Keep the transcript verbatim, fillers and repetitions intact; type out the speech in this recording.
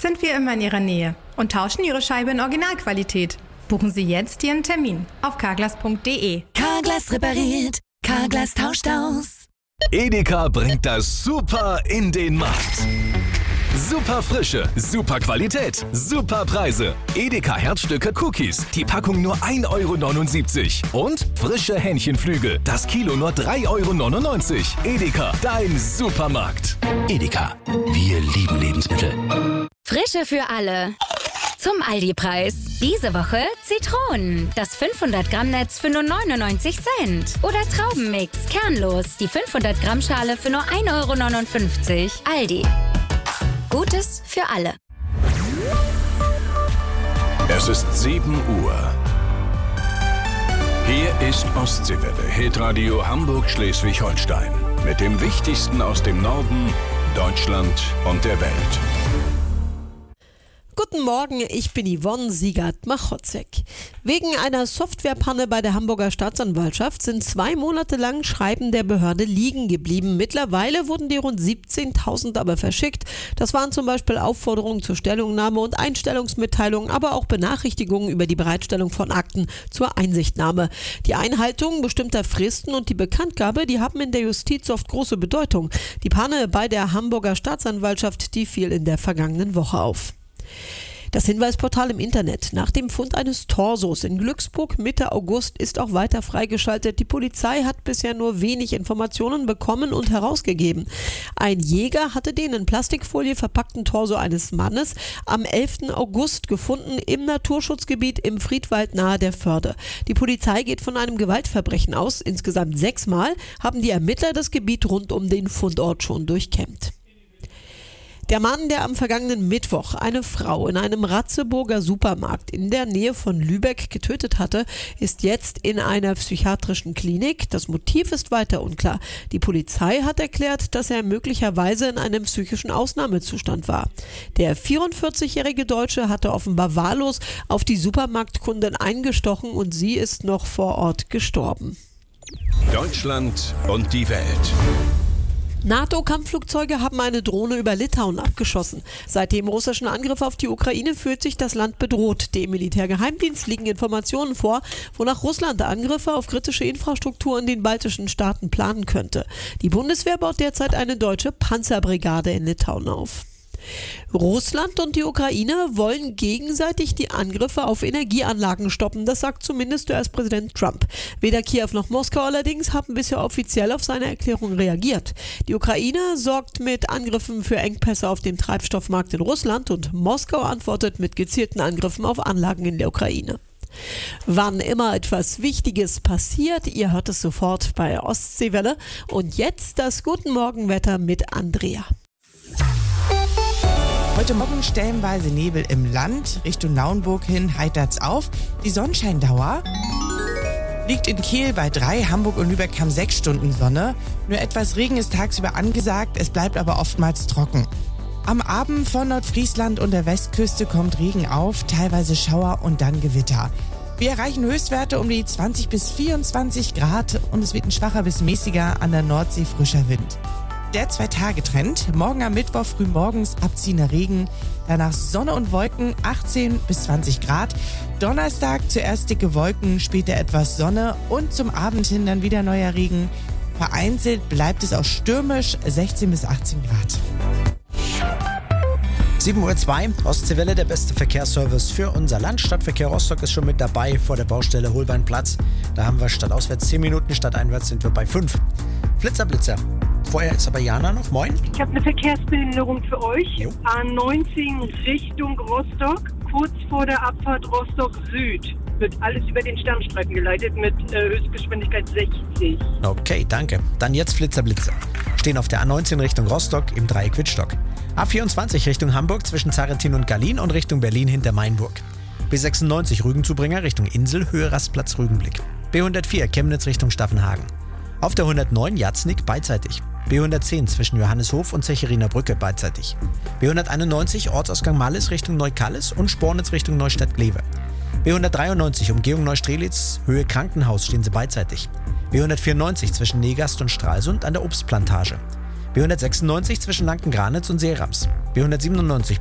sind wir immer in Ihrer Nähe und tauschen Ihre Scheibe in Originalqualität. Buchen Sie jetzt Ihren Termin auf carglass punkt de. Carglass repariert, Carglass tauscht aus. Edeka bringt das Super in den Markt. Super Frische, super Qualität, super Preise. Edeka Herzstücke Cookies, die Packung nur ein Euro neunundsiebzig. Und frische Hähnchenflügel, das Kilo nur drei Euro neunundneunzig. Edeka, dein Supermarkt. Edeka, wir lieben Lebensmittel. Frische für alle. Zum Aldi-Preis. Diese Woche Zitronen. Das fünfhundert Gramm Netz für nur neunundneunzig Cent. Oder Traubenmix, kernlos. Die fünfhundert Gramm Schale für nur ein Euro neunundfünfzig. Aldi. Gutes für alle. Es ist sieben Uhr. Hier ist Ostseewelle, Hitradio Hamburg-Schleswig-Holstein. Mit dem Wichtigsten aus dem Norden, Deutschland und der Welt. Guten Morgen, ich bin Yvonne Siegert-Machotzek. Wegen einer Softwarepanne bei der Hamburger Staatsanwaltschaft sind zwei Monate lang Schreiben der Behörde liegen geblieben. Mittlerweile wurden die rund siebzehntausend aber verschickt. Das waren zum Beispiel Aufforderungen zur Stellungnahme und Einstellungsmitteilungen, aber auch Benachrichtigungen über die Bereitstellung von Akten zur Einsichtnahme. Die Einhaltung bestimmter Fristen und die Bekanntgabe, die haben in der Justiz oft große Bedeutung. Die Panne bei der Hamburger Staatsanwaltschaft, die fiel in der vergangenen Woche auf. Das Hinweisportal im Internet. Nach dem Fund eines Torsos in Glücksburg Mitte August ist auch weiter freigeschaltet. Die Polizei hat bisher nur wenig Informationen bekommen und herausgegeben. Ein Jäger hatte den in Plastikfolie verpackten Torso eines Mannes am elften August gefunden im Naturschutzgebiet im Friedwald nahe der Förde. Die Polizei geht von einem Gewaltverbrechen aus. Insgesamt sechsmal haben die Ermittler das Gebiet rund um den Fundort schon durchkämmt. Der Mann, der am vergangenen Mittwoch eine Frau in einem Ratzeburger Supermarkt in der Nähe von Lübeck getötet hatte, ist jetzt in einer psychiatrischen Klinik. Das Motiv ist weiter unklar. Die Polizei hat erklärt, dass er möglicherweise in einem psychischen Ausnahmezustand war. Der vierundvierzigjährige Deutsche hatte offenbar wahllos auf die Supermarktkundin eingestochen und sie ist noch vor Ort gestorben. Deutschland und die Welt. NATO-Kampfflugzeuge haben eine Drohne über Litauen abgeschossen. Seit dem russischen Angriff auf die Ukraine fühlt sich das Land bedroht. Dem Militärgeheimdienst liegen Informationen vor, wonach Russland Angriffe auf kritische Infrastruktur in den baltischen Staaten planen könnte. Die Bundeswehr baut derzeit eine deutsche Panzerbrigade in Litauen auf. Russland und die Ukraine wollen gegenseitig die Angriffe auf Energieanlagen stoppen, das sagt zumindest U S-Präsident Trump. Weder Kiew noch Moskau allerdings haben bisher offiziell auf seine Erklärung reagiert. Die Ukraine sorgt mit Angriffen für Engpässe auf dem Treibstoffmarkt in Russland und Moskau antwortet mit gezielten Angriffen auf Anlagen in der Ukraine. Wann immer etwas Wichtiges passiert, ihr hört es sofort bei Ostseewelle. Und jetzt das Guten Morgenwetter mit Andrea. Heute Morgen stellenweise Nebel im Land. Richtung Lauenburg hin heitert's auf. Die Sonnenscheindauer liegt in Kiel bei drei, Hamburg und Lübeck haben sechs Stunden Sonne. Nur etwas Regen ist tagsüber angesagt, es bleibt aber oftmals trocken. Am Abend von Nordfriesland und der Westküste kommt Regen auf, teilweise Schauer und dann Gewitter. Wir erreichen Höchstwerte um die zwanzig bis vierundzwanzig Grad und es wird ein schwacher bis mäßiger an der Nordsee frischer Wind. Der Zwei-Tage-Trend. Morgen am Mittwoch früh morgens abziehender Regen, danach Sonne und Wolken, achtzehn bis zwanzig Grad. Donnerstag zuerst dicke Wolken, später etwas Sonne und zum Abend hin dann wieder neuer Regen. Vereinzelt bleibt es auch stürmisch, sechzehn bis achtzehn Grad. sieben Uhr zwei, Ostseewelle, der beste Verkehrsservice für unser Land. Stadtverkehr Rostock ist schon mit dabei vor der Baustelle Holbeinplatz. Da haben wir statt auswärts zehn Minuten, statt einwärts sind wir bei fünf. Flitzer, Blitzer. Vorher ist aber Jana noch. Moin. Ich habe eine Verkehrsbehinderung für euch. Jo. A neunzehn Richtung Rostock, kurz vor der Abfahrt Rostock Süd. Wird alles über den Stammstreifen geleitet mit äh, Höchstgeschwindigkeit sechzig. Okay, danke. Dann jetzt Flitzer, Blitzer. Stehen auf der A neunzehn Richtung Rostock im Dreieck Wittstock. A vierundzwanzig Richtung Hamburg zwischen Zarentin und Gallin und Richtung Berlin hinter Mainburg. B sechsundneunzig Rügenzubringer Richtung Insel, Höhe Rastplatz Rügenblick. B hundertvier Chemnitz Richtung Staffenhagen. Auf der hundertneun Jatznik beidseitig. B hundertzehn zwischen Johanneshof und Zecheriner Brücke beidseitig. B hunderteinundneunzig Ortsausgang Mallis Richtung Neukallis und Spornitz Richtung Neustadt-Glewe. B hundertdreiundneunzig Umgehung Neustrelitz, Höhe Krankenhaus stehen sie beidseitig. B hundertvierundneunzig zwischen Negast und Stralsund an der Obstplantage. B hundertsechsundneunzig zwischen Lanken-Granitz und Seerams. B hundertsiebenundneunzig